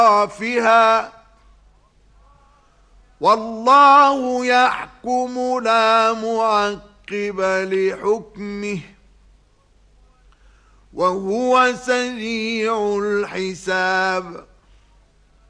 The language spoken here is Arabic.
أطرافها والله يحكم لا معقب لحكمه وهو سريع الحساب.